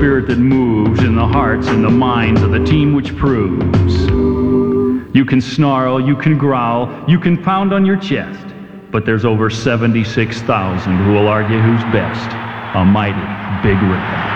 spirit that moves in the hearts and the minds of the team which proves. You can snarl, you can growl, you can pound on your chest, but there's over 76,000 who will argue who's best. A mighty Big Red.